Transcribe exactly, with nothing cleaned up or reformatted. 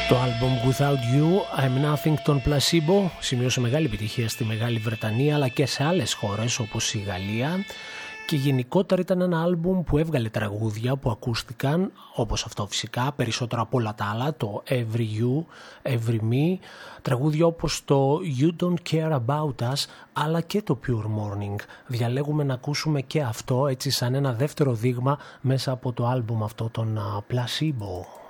Το album Without You, I'm Nothing των Placebo σημείωσε μεγάλη επιτυχία στη Μεγάλη Βρετανία αλλά και σε άλλες χώρες όπως η Γαλλία και γενικότερα ήταν ένα άλμπουμ που έβγαλε τραγούδια που ακούστηκαν όπως αυτό φυσικά περισσότερα από όλα τα άλλα, το Every You, Every Me, τραγούδια όπως το You Don't Care About Us αλλά και το Pure Morning. Διαλέγουμε να ακούσουμε και αυτό έτσι σαν ένα δεύτερο δείγμα μέσα από το άλμπουμ αυτό των Placebo.